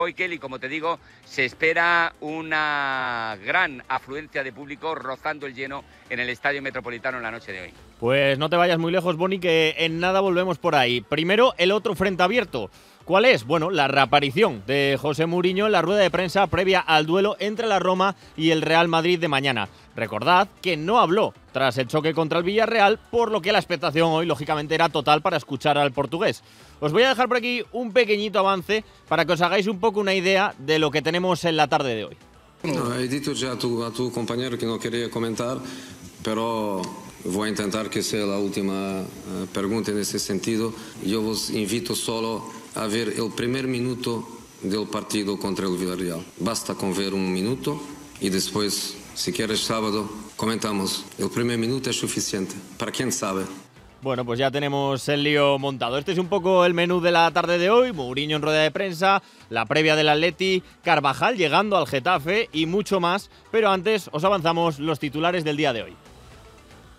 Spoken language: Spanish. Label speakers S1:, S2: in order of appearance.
S1: Hoy, Kelly, como te digo, se espera una gran afluencia de público rozando el lleno en el Estadio Metropolitano en la noche de hoy.
S2: Pues no te vayas muy lejos, Boni, que en nada volvemos por ahí. Primero, el otro frente abierto. ¿Cuál es? Bueno, la reaparición de José Mourinho en la rueda de prensa previa al duelo entre la Roma y el Real Madrid de mañana. Recordad que no habló tras el choque contra el Villarreal, por lo que la expectación hoy, lógicamente, era total para escuchar al portugués. Os voy a dejar por aquí un pequeñito avance para que os hagáis un poco una idea de lo que tenemos en la tarde de hoy.
S3: No, he dicho ya a tu compañero que no quería comentar, pero voy a intentar que sea la última pregunta en ese sentido. Yo os invito solo a ver el primer minuto del partido contra el Villarreal. Basta con ver un minuto y después, si quieres sábado, comentamos. El primer minuto es suficiente, para quien sabe.
S2: Bueno, pues ya tenemos el lío montado. Este es un poco el menú de la tarde de hoy. Mourinho en rueda de prensa, la previa del Atleti, Carvajal llegando al Getafe y mucho más. Pero antes os avanzamos los titulares del día de hoy.